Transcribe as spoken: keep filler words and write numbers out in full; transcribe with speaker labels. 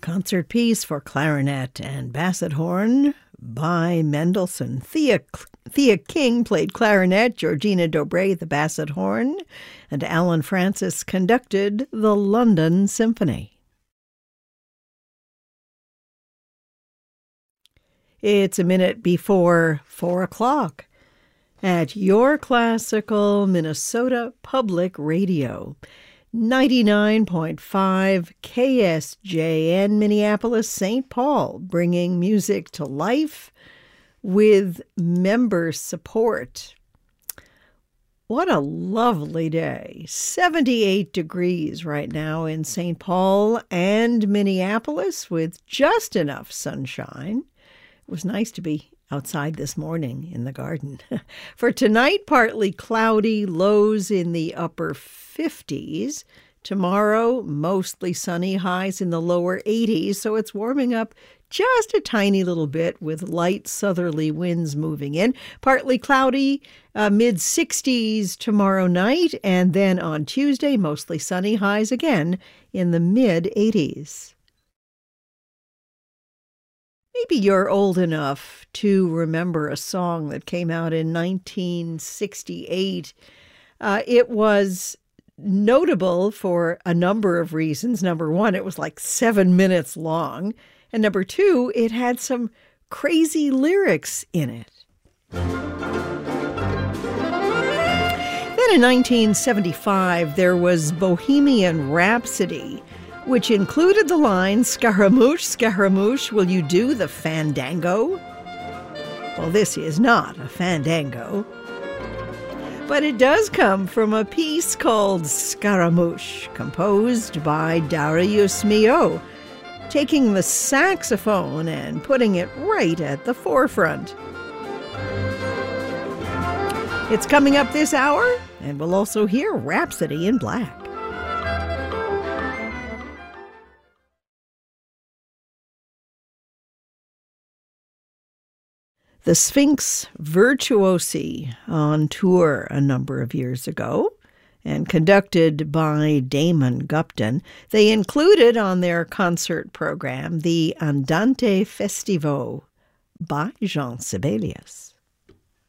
Speaker 1: concert piece for clarinet and basset horn by Mendelssohn. Thea, Thea King played clarinet, Georgina Dobré the basset horn, and Alan Francis conducted the London Symphony. It's a minute before four o'clock at your classical Minnesota Public Radio. ninety-nine point five K S J N Minneapolis, Saint Paul, bringing music to life with member support. What a lovely day. seventy-eight degrees right now in Saint Paul and Minneapolis with just enough sunshine. It was nice to be outside this morning in the garden. For tonight, partly cloudy, lows in the upper fifties. Tomorrow, mostly sunny, highs in the lower eighties, so it's warming up just a tiny little bit with light southerly winds moving in. Partly cloudy, uh, mid-sixties tomorrow night, and then on Tuesday, mostly sunny, highs again in the mid-eighties. Maybe you're old enough to remember a song that came out in nineteen sixty-eight. Uh, it was notable for a number of reasons. Number one, it was like seven minutes long. And number two, it had some crazy lyrics in it. Then in nineteen seventy-five, there was Bohemian Rhapsody, which included the line, "Scaramouche, Scaramouche, will you do the fandango?" Well, this is not a fandango, but it does come from a piece called Scaramouche, composed by Darius Milhaud, taking the saxophone and putting it right at the forefront. It's coming up this hour, and we'll also hear Rhapsody in Black. The Sphinx Virtuosi on tour a number of years ago and conducted by Damon Gupton. They included on their concert program the Andante Festivo by Jean Sibelius.